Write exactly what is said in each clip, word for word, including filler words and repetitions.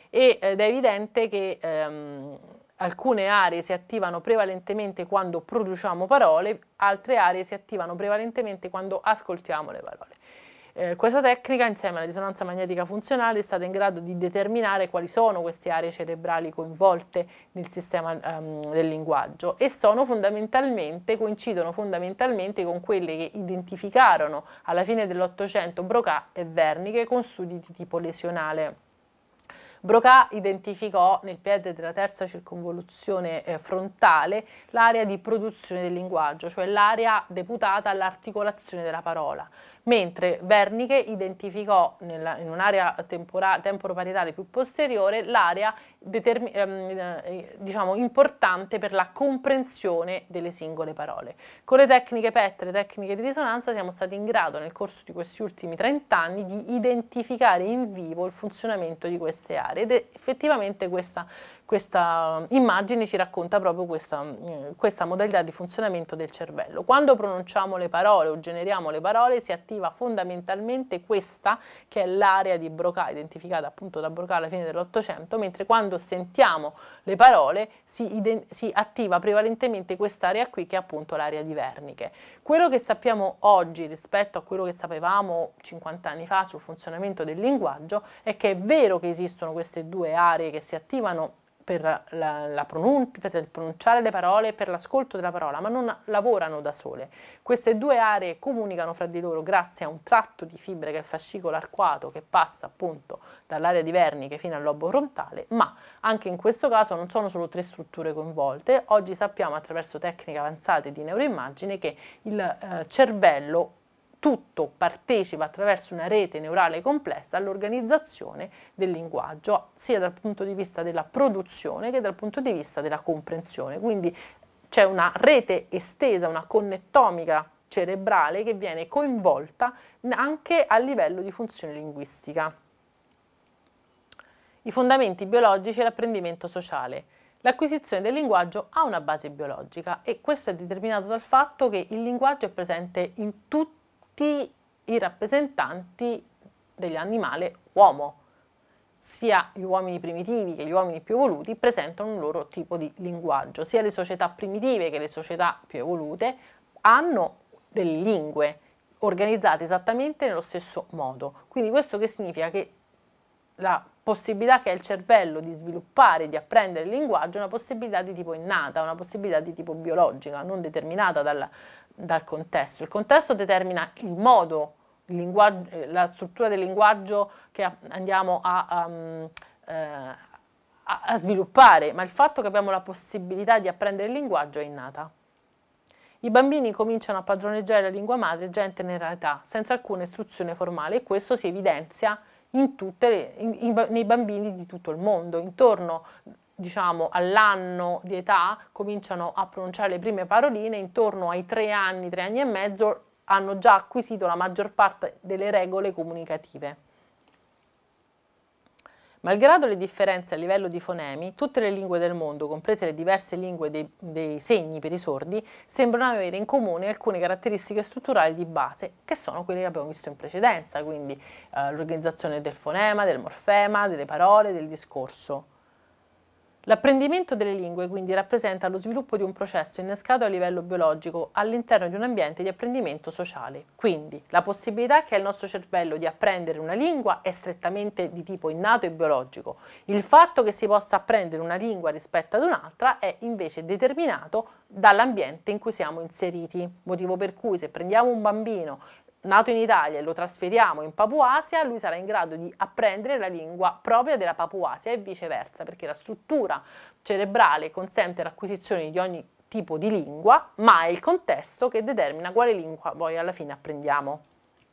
ed è evidente che ehm, alcune aree si attivano prevalentemente quando produciamo parole, altre aree si attivano prevalentemente quando ascoltiamo le parole. Eh, questa tecnica, insieme alla risonanza magnetica funzionale, è stata in grado di determinare quali sono queste aree cerebrali coinvolte nel sistema um, del linguaggio, e sono fondamentalmente, coincidono fondamentalmente con quelle che identificarono alla fine dell'Ottocento Broca e Wernicke con studi di tipo lesionale. Broca identificò nel piede della terza circonvoluzione eh, frontale l'area di produzione del linguaggio, cioè l'area deputata all'articolazione della parola, mentre Wernicke identificò nella, in un'area temporoparietale più posteriore l'area ehm, diciamo, importante per la comprensione delle singole parole. Con le tecniche P E T, le tecniche di risonanza, siamo stati in grado nel corso di questi ultimi trenta anni di identificare in vivo il funzionamento di queste aree, ed effettivamente questa, questa immagine ci racconta proprio questa, questa modalità di funzionamento del cervello. Quando pronunciamo le parole o generiamo le parole si attiva fondamentalmente questa, che è l'area di Broca, identificata appunto da Broca alla fine dell'Ottocento, mentre quando sentiamo le parole si, si attiva prevalentemente quest'area qui, che è appunto l'area di Wernicke. Quello che sappiamo oggi rispetto a quello che sapevamo cinquanta anni fa sul funzionamento del linguaggio è che è vero che esistono queste due aree che si attivano per, la, la pronun- per il pronunciare le parole e per l'ascolto della parola, ma non lavorano da sole. Queste due aree comunicano fra di loro grazie a un tratto di fibre che è il fascicolo arcuato, che passa appunto dall'area di Wernicke fino al lobo frontale, ma anche in questo caso non sono solo tre strutture coinvolte. Oggi sappiamo attraverso tecniche avanzate di neuroimmagine che il eh, cervello tutto partecipa attraverso una rete neurale complessa all'organizzazione del linguaggio, sia dal punto di vista della produzione che dal punto di vista della comprensione. Quindi c'è una rete estesa, una connettomica cerebrale che viene coinvolta anche a livello di funzione linguistica. I fondamenti biologici e l'apprendimento sociale. L'acquisizione del linguaggio ha una base biologica e questo è determinato dal fatto che il linguaggio è presente in tutti i rappresentanti dell'animale uomo. Sia gli uomini primitivi che gli uomini più evoluti presentano un loro tipo di linguaggio, sia le società primitive che le società più evolute hanno delle lingue organizzate esattamente nello stesso modo. Quindi questo che significa? Che la possibilità che ha il cervello di sviluppare, di apprendere il linguaggio è una possibilità di tipo innata, una possibilità di tipo biologica, non determinata dal, dal contesto. Il contesto determina il modo, il linguaggio, la struttura del linguaggio che andiamo a, um, eh, a, a sviluppare, ma il fatto che abbiamo la possibilità di apprendere il linguaggio è innata. I bambini cominciano a padroneggiare la lingua madre già in tenera età, senza alcuna istruzione formale, e questo si evidenzia in tutte le, in, in, nei bambini di tutto il mondo. Intorno, diciamo, all'anno di età cominciano a pronunciare le prime paroline, intorno ai tre anni, tre anni e mezzo hanno già acquisito la maggior parte delle regole comunicative. Malgrado le differenze a livello di fonemi, tutte le lingue del mondo, comprese le diverse lingue dei, dei segni per i sordi, sembrano avere in comune alcune caratteristiche strutturali di base, che sono quelle che abbiamo visto in precedenza, quindi eh, l'organizzazione del fonema, del morfema, delle parole, del discorso. L'apprendimento delle lingue quindi rappresenta lo sviluppo di un processo innescato a livello biologico all'interno di un ambiente di apprendimento sociale. Quindi la possibilità che ha il nostro cervello di apprendere una lingua è strettamente di tipo innato e biologico. Il fatto che si possa apprendere una lingua rispetto ad un'altra è invece determinato dall'ambiente in cui siamo inseriti, motivo per cui se prendiamo un bambino nato in Italia e lo trasferiamo in Papuasia, lui sarà in grado di apprendere la lingua propria della Papuasia e viceversa, perché la struttura cerebrale consente l'acquisizione di ogni tipo di lingua, ma è il contesto che determina quale lingua poi alla fine apprendiamo.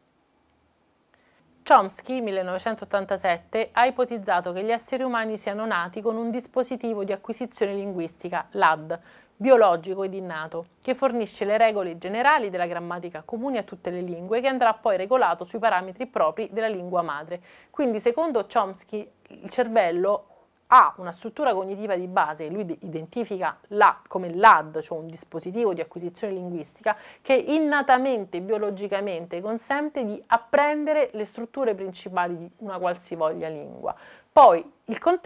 Chomsky, millenovecentottantasette, ha ipotizzato che gli esseri umani siano nati con un dispositivo di acquisizione linguistica, l'A D, biologico ed innato, che fornisce le regole generali della grammatica comuni a tutte le lingue, che andrà poi regolato sui parametri propri della lingua madre. Quindi, secondo Chomsky, il cervello ha una struttura cognitiva di base, lui identifica la, come l'A D, cioè un dispositivo di acquisizione linguistica, che innatamente, biologicamente, consente di apprendere le strutture principali di una qualsivoglia lingua. Poi il contesto